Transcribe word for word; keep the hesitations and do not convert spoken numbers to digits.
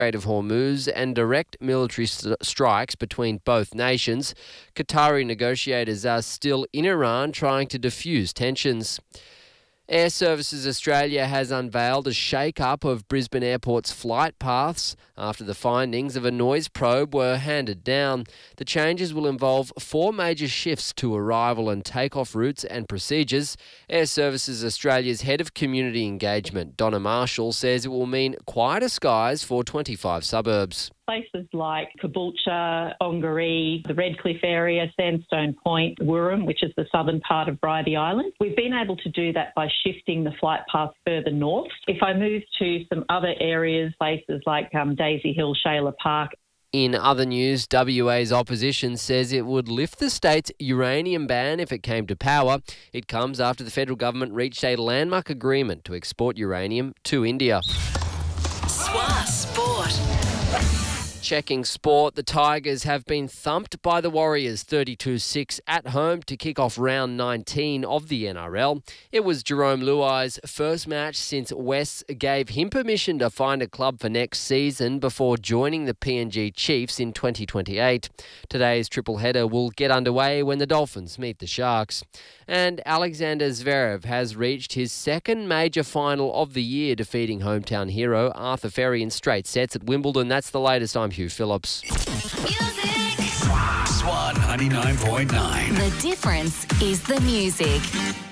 Strait of Hormuz and direct military st- strikes between both nations. Qatari negotiators are still in Iran trying to defuse tensions. Air Services Australia has unveiled a shake-up of Brisbane Airport's flight paths after the findings of a noise probe were handed down. The changes will involve four major shifts to arrival and takeoff routes and procedures. Air Services Australia's head of community engagement, Donna Marshall, says it will mean quieter skies for twenty-five suburbs. Places like Caboolture, Ongaree, the Redcliffe area, Sandstone Point, Wirram, which is the southern part of Bridie Island. We've been able to do that by shifting the flight path further north. If I move to some other areas, places like um, Daisy Hill, Shayla Park. In other news, W A's opposition says it would lift the state's uranium ban if it came to power. It comes after the federal government reached a landmark agreement to export uranium to India. S W A Sport. Checking sport, the Tigers have been thumped by the Warriors thirty-two six at home to kick off round nineteen of the N R L. It was Jerome Luai's first match since West gave him permission to find a club for next season before joining the P N G Chiefs in twenty twenty-eight. Today's triple header will get underway when the Dolphins meet the Sharks. And Alexander Zverev has reached his second major final of the year, defeating hometown hero Arthur Ferry in straight sets at Wimbledon. That's the latest. I'm Hugh Phillips. Music. S W A ninety-nine point nine. The difference is the music.